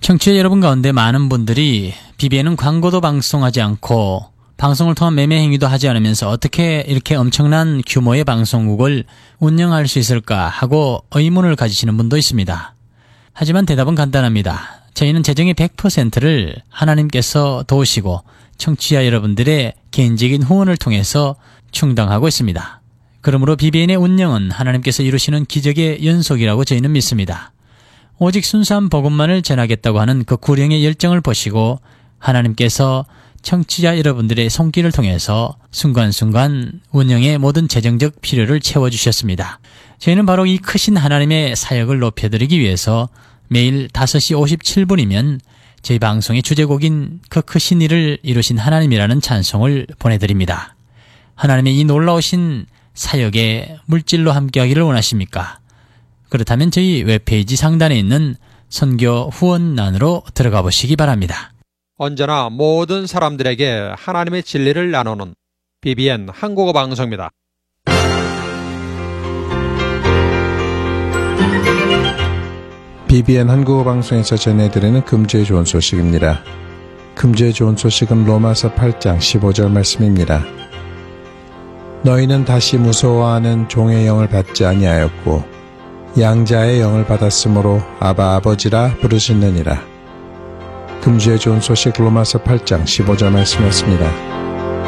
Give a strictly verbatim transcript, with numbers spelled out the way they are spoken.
청취자 여러분 가운데 많은 분들이 비비엔은 광고도 방송하지 않고 방송을 통한 매매 행위도 하지 않으면서 어떻게 이렇게 엄청난 규모의 방송국을 운영할 수 있을까 하고 의문을 가지시는 분도 있습니다. 하지만 대답은 간단합니다. 저희는 재정의 백 퍼센트를 하나님께서 도우시고 청취자 여러분들의 개인적인 후원을 통해서 충당하고 있습니다. 그러므로 비비엔의 운영은 하나님께서 이루시는 기적의 연속이라고 저희는 믿습니다. 오직 순수한 복음만을 전하겠다고 하는 그 구령의 열정을 보시고 하나님께서 청취자 여러분들의 손길을 통해서 순간순간 운영의 모든 재정적 필요를 채워주셨습니다. 저희는 바로 이 크신 하나님의 사역을 높여드리기 위해서 매일 다섯 시 오십칠 분이면 저희 방송의 주제곡인 그 크신 일을 이루신 하나님이라는 찬송을 보내드립니다. 하나님의 이 놀라우신 사역에 물질로 함께하기를 원하십니까? 그렇다면 저희 웹페이지 상단에 있는 선교 후원란으로 들어가 보시기 바랍니다. 언제나 모든 사람들에게 하나님의 진리를 나누는 비비엔 한국어 방송입니다. 비비엔 한국어 방송에서 전해드리는 금주의 좋은 소식입니다. 금주의 좋은 소식은 로마서 팔 장 십오 절 말씀입니다. 너희는 다시 무서워하는 종의 영을 받지 아니하였고 양자의 영을 받았으므로 아바 아버지라 부르시느니라. 금주의 좋은 소식 로마서 팔 장 십오 절 말씀이었습니다.